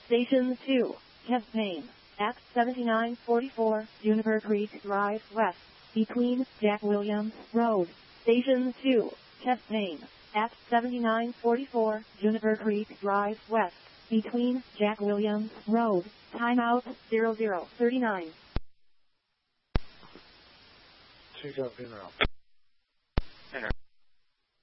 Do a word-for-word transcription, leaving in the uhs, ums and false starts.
Station two, Campaign, at seventy-nine forty-four Juniper Creek Drive West, between Jack Williams Road. Station two, Campaign, at seventy-nine forty-four Juniper Creek Drive West, between Jack Williams Road. Timeout zero zero thirty-nine. Check out Pinner. Pinner.